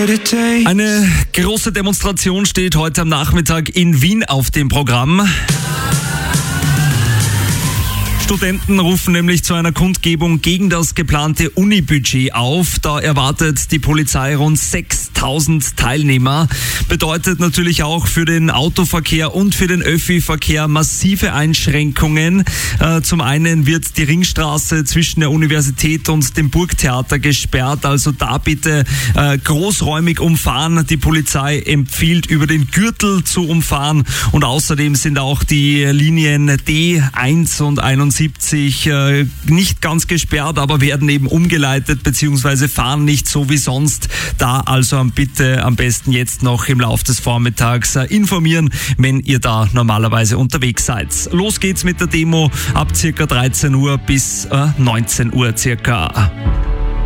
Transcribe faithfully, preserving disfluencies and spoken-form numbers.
Eine große Demonstration steht heute am Nachmittag in Wien auf dem Programm. Studenten rufen nämlich zu einer Kundgebung gegen das geplante Unibudget auf. Da erwartet die Polizei rund sechstausend Teilnehmer. Bedeutet natürlich auch für den Autoverkehr und für den Öffi-Verkehr massive Einschränkungen. Äh, zum einen wird die Ringstraße zwischen der Universität und dem Burgtheater gesperrt. Also da bitte äh, großräumig umfahren. Die Polizei empfiehlt, über den Gürtel zu umfahren. Und außerdem sind auch die Linien D eins und einundsiebzig äh, nicht ganz gesperrt, aber werden eben umgeleitet bzw. fahren nicht so wie sonst. Da also bitte am besten jetzt noch im Laufe des Vormittags äh, informieren, wenn ihr da normalerweise unterwegs seid. Los geht's mit der Demo ab circa dreizehn Uhr bis äh, neunzehn Uhr circa.